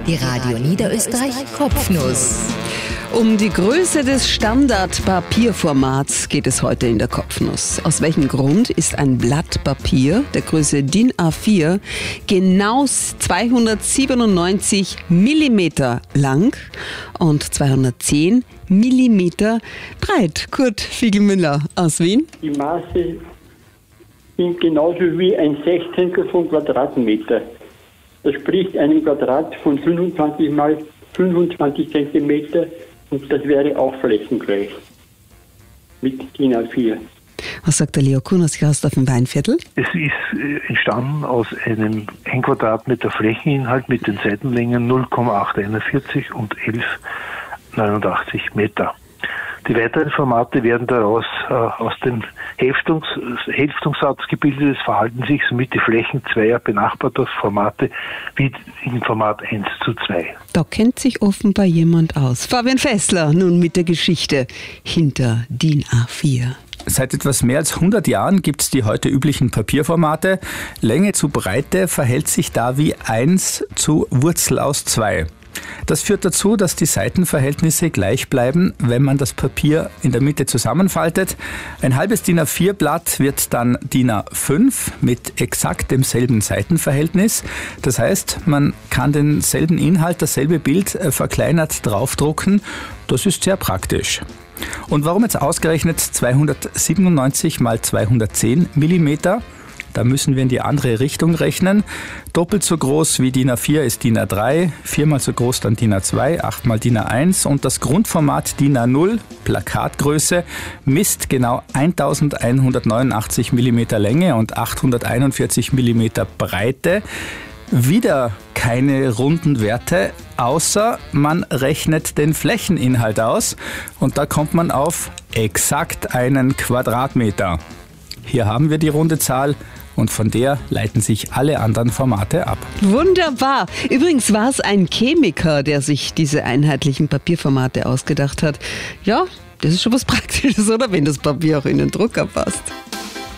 Die Radio Niederösterreich Kopfnuss. Um die Größe des Standardpapierformats geht es heute in der Kopfnuss. Aus welchem Grund ist ein Blatt Papier der Größe DIN A4 genau 297 mm lang und 210 mm breit? Kurt Fiegelmüller aus Wien. Die Maße sind genauso wie ein Sechzehntel von Quadratmeter. Das spricht einem Quadrat von 25 mal 25 Zentimeter und das wäre auch flächengleich mit DIN A4. Was sagt der Leo Kuhn aus Gerasdorf im Weinviertel? Es ist entstanden aus einem 1 Quadratmeter Flächeninhalt mit den Seitenlängen 0,841 und 11,89 Meter. Die weiteren Formate werden daraus aus dem Hälftungssatz gebildet. Es verhalten sich somit die Flächen zweier benachbarter Formate wie im Format 1:2. Da kennt sich offenbar jemand aus. Fabian Fessler nun mit der Geschichte hinter DIN A4. Seit etwas mehr als 100 Jahren gibt es die heute üblichen Papierformate. Länge zu Breite verhält sich da wie 1 zu Wurzel aus 2. Das führt dazu, dass die Seitenverhältnisse gleich bleiben, wenn man das Papier in der Mitte zusammenfaltet. Ein halbes DIN A4-Blatt wird dann DIN A5 mit exakt demselben Seitenverhältnis. Das heißt, man kann denselben Inhalt, dasselbe Bild verkleinert draufdrucken. Das ist sehr praktisch. Und warum jetzt ausgerechnet 297 mal 210 mm? Da müssen wir in die andere Richtung rechnen. Doppelt so groß wie DIN A4 ist DIN A3, 4-mal so groß dann DIN A2, 8-mal DIN A1 und das Grundformat DIN A0, Plakatgröße, misst genau 1189 mm Länge und 841 mm Breite. Wieder keine runden Werte, außer man rechnet den Flächeninhalt aus und da kommt man auf exakt einen Quadratmeter. Hier haben wir die runde Zahl. Und von der leiten sich alle anderen Formate ab. Wunderbar. Übrigens war es ein Chemiker, der sich diese einheitlichen Papierformate ausgedacht hat. Ja, das ist schon was Praktisches, oder? Wenn das Papier auch in den Drucker passt.